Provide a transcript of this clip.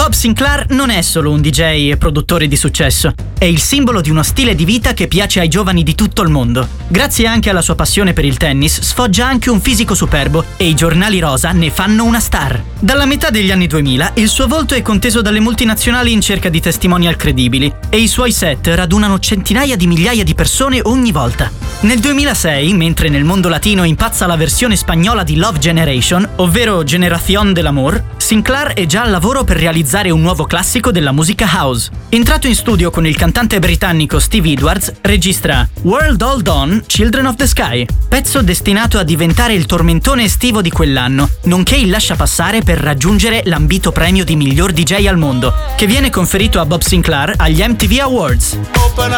Bob Sinclair non è solo un DJ e produttore di successo, è il simbolo di uno stile di vita che piace ai giovani di tutto il mondo. Grazie anche alla sua passione per il tennis, sfoggia anche un fisico superbo e i giornali rosa ne fanno una star. Dalla metà degli anni 2000 il suo volto è conteso dalle multinazionali in cerca di testimonial credibili e i suoi set radunano centinaia di migliaia di persone ogni volta. Nel 2006, mentre nel mondo latino impazza la versione spagnola di Love Generation, ovvero Generación del Amor, Sinclair è già al lavoro per realizzare un nuovo classico della musica house. Entrato in studio con il cantante britannico Steve Edwards, registra World All Dawn, Children of the Sky, pezzo destinato a diventare il tormentone estivo di quell'anno, nonché il lasciapassare per raggiungere l'ambito premio di miglior DJ al mondo, che viene conferito a Bob Sinclair agli MTV Awards.